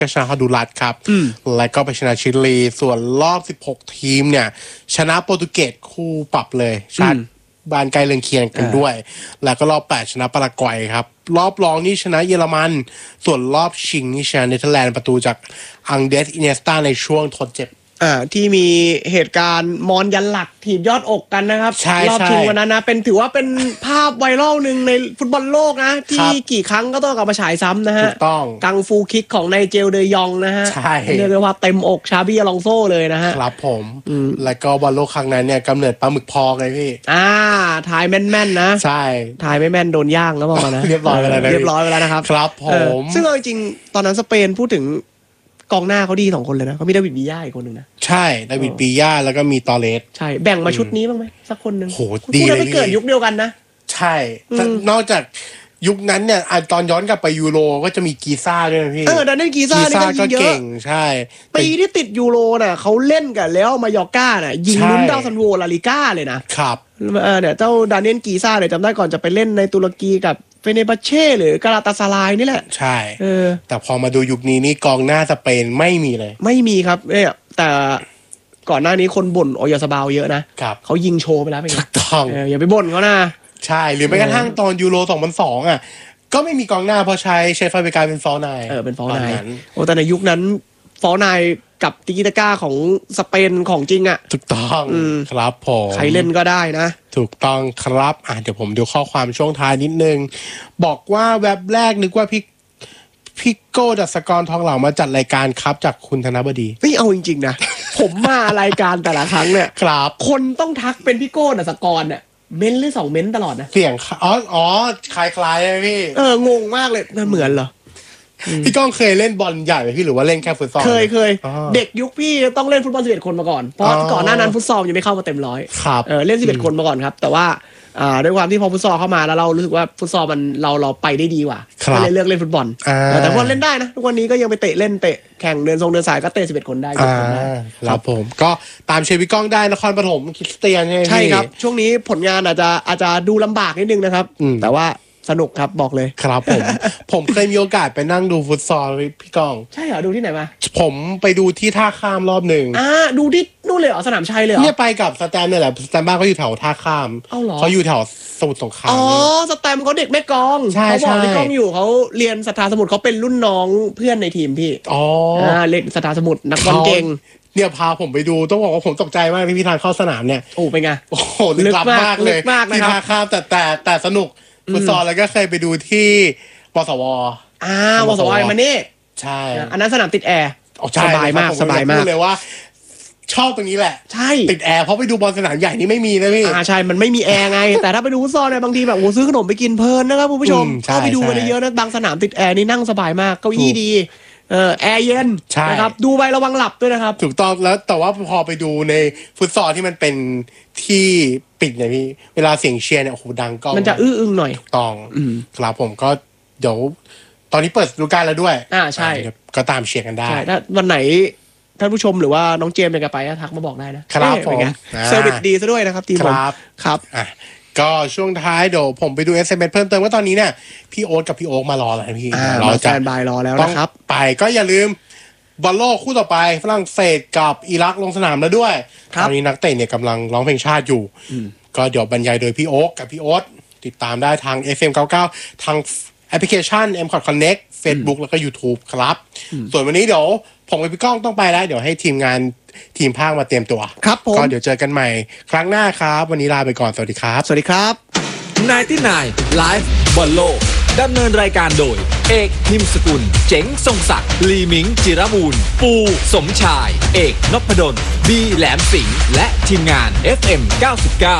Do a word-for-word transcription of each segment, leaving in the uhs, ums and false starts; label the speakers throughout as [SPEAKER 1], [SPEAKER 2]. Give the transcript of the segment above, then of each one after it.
[SPEAKER 1] ชนะฮอนดูรัสครับและก็ไปชนะชิลีส่วนรอบสิบหกทีมเนี่ยชนะโปรตุเกสคู่ปรับเลยชาติบ้านใกล้เรือนเคียงกันด้วยแล้วก็รอบแปดชนะปารากวัยครับรอบรองนี่ชนะเยอรมันส่วนรอบชิงนี่ชนะเนเธอร์แลนด์ประตูจากอังเดสอิเนสตาในช่วงทดเจ็บ
[SPEAKER 2] อ่าที่มีเหตุการณ์มอนยันหลักถีบยอดอกกันนะครับรอบชิงวันนั้นนะเป็นถือว่าเป็นภาพไวรัลหนึ่งในฟุตบอลโลกนะที่กี่ครั้งก็ต้องกลับมาฉายซ้ำนะฮะ
[SPEAKER 1] ถูกต้อง
[SPEAKER 2] กังฟูคิกของไนเจลเดยองนะฮะเรียกได้ว่าเต็มอกชาบี้อลองโซ่เลยนะฮะ
[SPEAKER 1] ครับผมแล้วก็บอลโลกครั้งนั้นเนี่ยกำเนิดปลาหมึกพองไงพี่
[SPEAKER 2] อ่าทายแม่นๆนะ
[SPEAKER 1] ใช่
[SPEAKER 2] ทายไม่แม่นโดนย่างแล้วบอกนะ
[SPEAKER 1] เรียบร้อยไปแล้ว
[SPEAKER 2] เรียบร้อยไปแล้วนะครับ
[SPEAKER 1] ครับผม
[SPEAKER 2] ซึ่งจริงๆตอนนั้นสเปนพูดถึงกองหน้าเขาดีสองคนเลยนะเขามีดาวิดบีย่าอีกคนหนึ่งนะ
[SPEAKER 1] ใช่ดาวิดบีย่าแล้วก็มีตอเรส
[SPEAKER 2] ใช่แบ่งมาชุดนี้บ้างไหมสักคนหนึ่ง
[SPEAKER 1] โหดีเลย
[SPEAKER 2] ไม่เกิดยุคเดียวกันนะ
[SPEAKER 1] ใช่นอกจากยุคนั้นเนี่ยตอนย้อนกลับไปยูโรก็จะมีกีซ่าด้วยนะพี่
[SPEAKER 2] เออดันเนลกีซ่านี่ก็เก่ง
[SPEAKER 1] ใช่
[SPEAKER 2] ปีที่ติดยูโรน่ะเขาเล่นกันแล้วมายอร์ก้าน่ะยิงลุ้นดาวซันโวลาลิก้าเลยนะครับเออเนี่ยเจ้าดานิเอลกีซ่าเนี่ยจำได้ก่อนจะไปเล่นในตุรกีกับเฟเนบัชเช่หรือกาลาตาซารายนี่แหละ
[SPEAKER 1] ใช่เออแต่พอมาดูยุคนี้นี่กองหน้าสเปนไม่มีเลย
[SPEAKER 2] ไม่มีครับเนี่ยแต่ก่อนหน้านี้คนบ่นออยซาบาวเยอะนะเขายิงโชว์ไปแล้วเป็นไง
[SPEAKER 1] ถูกต้อง
[SPEAKER 2] เอออย่าไปบ่นเขานะ
[SPEAKER 1] ใช่หรือแม้กระทั่งตอนยูโรสองพันสองอ่ะก็ไม่มีกองหน้าเพราะใช้ใช้ฟาเบกาเป็นฟอร์ไน
[SPEAKER 2] เออเป็นฟอร์ไนโอ้แต่ในยุคนั้นฟอร์ไนกับติกิตาก้าของสเปนของจริงอ่ะ
[SPEAKER 1] ถูกต้องครับผม
[SPEAKER 2] ใครเล่นก็ได้นะ
[SPEAKER 1] ถูกต้องครับอ่ะเดี๋ยวผมดูข้อความช่วงท้ายนิดนึงบอกว่าแว็บแรกนึกว่าพี่พี่โก้ดัสกรทองเหล่ามาจัดรายการครับจากคุณธนบดี
[SPEAKER 2] ไม่เอาจริงๆนะ ผมมารายการแต่ละครั้งเนี่ย
[SPEAKER 1] ครับ
[SPEAKER 2] คนต้องทักเป็นพี่โก้ดัสกรเนี่ยเม้นหรือสองเม้นตลอดนะ
[SPEAKER 1] เสียงอ๋ออ๋อคล้ายๆเลยพี่
[SPEAKER 2] เอองงมากเลยน่าเหมือนเหรอ
[SPEAKER 1] พี่ก้องเคยเล่นบอลใหญ่ไหมพี่หรือว่าเล่นแค่ฟุตซอล
[SPEAKER 2] เคยเคยเด็กยุคพี่ต้องเล่นฟุตบอลสิบเอ็ดคนมาก่อนเพราะก่อนหน้านั้นฟุตซอลยังไม่เข้ามาเต็มร้อย
[SPEAKER 1] ครับ
[SPEAKER 2] เออเล่นสิบเอ็ดคนมาก่อนครับแต่ว่าอ่าด้วยความที่พอฟุตซอลเข้ามาแล้วเรารู้สึกว่าฟุตซอลมันเราเราไปได้ดีกว่าก็เลยเลือกเล่นฟุตบอลแต่พอเล่นได้นะทุกวันนี้ก็ยังไปเตะเล่นเตะแข่งเดินทรงเดินสายก็เตะสิบเอ็ดคนได้
[SPEAKER 1] ครับผมก็ตามเชียร์พี่ก้องได้นครปฐมคริสเตียน
[SPEAKER 2] ใช่ครับช่วงนี้ผลงานอาจจะอาจจะดูลำบากนิดนึงนะครับแต่ว่าสนุกครับบอกเลย
[SPEAKER 1] ครับผมผมเคยมีโอกาสไปนั่งดูฟุตซอลพี่ก้อง
[SPEAKER 2] ใช่เหรอดูที่ไหนมา
[SPEAKER 1] ผมไปดูที่ท่าข้ามรอบหนึ่ง
[SPEAKER 2] อ่าดูที่นู่นเลยเหรอสนามชัยเลยเหรอ
[SPEAKER 1] เนี่ยไปกับสแตมเนี่ยแหละสแตมบ้านเขาอยู่แถวท่าข้ามเขาอยู่แถวสมุทรสงคราม
[SPEAKER 2] อ๋อสแตมเขาเด็กแม่กองเขาบอกพี่ก้องอยู่เขาเรียนสถาสมุทรเขาเป็นรุ่นน้องเพื่อนในทีมพี่
[SPEAKER 1] อ๋อ
[SPEAKER 2] เล่นสถาสมุทรนักบอลเก่ง
[SPEAKER 1] เนี่ยพาผมไปดูต้องบอกว่าผมตกใจมากที่พี่ทางเข้าสนามเนี่ย
[SPEAKER 2] โอ้เป็นไง
[SPEAKER 1] โอ้โหลึกลับมากเลยที่ท่าข้ามแต่แต่แต่สนุกฟุตซอลแล้วก็เคยไปดูที่ปสว
[SPEAKER 2] อ่าวสวมานี่
[SPEAKER 1] ใช่
[SPEAKER 2] อันนั้นสนามติดแอร์
[SPEAKER 1] ส
[SPEAKER 2] บายมากสบายมาก
[SPEAKER 1] เลยว่าชอบตรงนี้แหละ
[SPEAKER 2] ใช่
[SPEAKER 1] ติดแอร์เพราะไปดูบอลสนามใหญ่นี่ไม่มีนะพี่
[SPEAKER 2] อ่าใช่มันไม่มีแอร์ไงแต่ถ้าไปดูฟุตซอลเนี่ยบางทีแบบโอ้ซื้อขนมไปกินเพลินนะครับคุณผู้ชมเข้าไปดูกันเยอะนะบางสนามติดแอร์นี่นั่งสบายมากเก้าอี้ดีเออแอร์เย็นนะครับดูไประวังหลับด้วยนะครับ
[SPEAKER 1] ถูกต้องแล้วแต่ว่าพอไปดูในฟุตซอลที่มันเป็นที่ปิดเนี่ยพี่เวลาเสียงเชียร์เนี่ยโอ้โหดังก้อง
[SPEAKER 2] มันจะอื้ออึงหน่อย
[SPEAKER 1] ถูกต้องครับผมก็เดี๋ยวตอนนี้เปิดฤดูกาลแล้วด้วย
[SPEAKER 2] อ่าใช่
[SPEAKER 1] ก็ตามเชียร์กันได้
[SPEAKER 2] ใช่ถ้าวันไหนท่านผู้ชมหรือว่าน้องเจมส์อยากจะไปทักมาบอกได้นะครับ
[SPEAKER 1] ผม
[SPEAKER 2] เซอร์วิสดีซะด้วยนะครับทีมผมครับ
[SPEAKER 1] อ่ะก็ช่วงท้ายเดี๋ยวผมไปดู เอส เอ็ม เอส เพิ่มเติมว่าตอนนี้เนี่ยพี่โอ๊ตกับพี่โอ๊คมารอแล้วพี่
[SPEAKER 2] เราจะแตนบายรอแล้วนะครับ
[SPEAKER 1] ไปก็อย่าลืมบอลโลกคู่ต่อไปฝรั่งเศสกับอิรักลงสนามแล้วด้วยตอนนี้นักเตะเนี่ยกำลังร้องเพลงชาติอยู่ก็เดี๋ยวบรรยายโดยพี่โอ๊คกับพี่โอ๊ตติดตามได้ทาง เอฟ เอ็ม เก้าสิบเก้า ทางแอปพลิเคชัน เอ็ม คอท Connect Facebook แล้วก็ YouTube ครับส่วนวันนี้เดี๋ยวผมกับพี่ก้องต้องไปแล้วเดี๋ยวให้ทีมงานทีมภาคมาเตรียมตัว
[SPEAKER 2] ครับผม
[SPEAKER 1] ก็เดี๋ยวเจอกันใหม่ครั้งหน้าครับวันนี้ลาไปก่อนสวัสดีครับ
[SPEAKER 2] สวัสดีครับ
[SPEAKER 3] นายที่นายไลฟ์บอลโลกดำเนินรายการโดยเอกนิมสกุลเจ๋งทรงศักดิ์ลีมิงจิรบูรณ์ปูสมชายเอกนพดลบีแหลมสิงห์และทีมงาน เอฟ เอ็ม เก้าสิบเก้า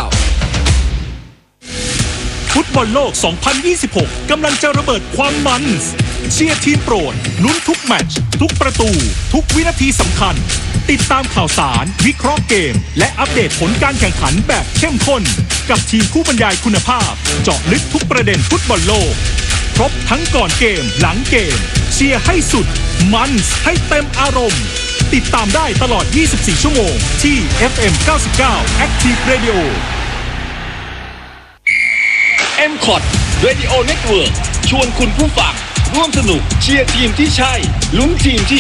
[SPEAKER 4] ฟุตบอลโลก สองพันยี่สิบหก กำลังจะระเบิดความมันเชียร์ทีมโปรดลุ้นทุกแมตช์ทุกประตูทุกวินาทีสำคัญติดตามข่าวสารวิเคราะห์เกมและอัปเดตผลการแข่งขันแบบเข้มข้นกับทีมผู้บรรยายคุณภาพเจาะลึกทุกประเด็นฟุตบอลโลกครบทั้งก่อนเกมหลังเกมเชียร์ให้สุดมันให้เต็มอารมณ์ติดตามได้ตลอดยี่สิบสี่ชั่วโมงที่ เอฟ เอ็ม เก้าสิบเก้า Active Radio
[SPEAKER 5] เอ็ม คอท Radio Network ชวนคุณผู้ฟังร่วมสนุกเชียร์ทีมที่ใช่ลุ้นทีมที่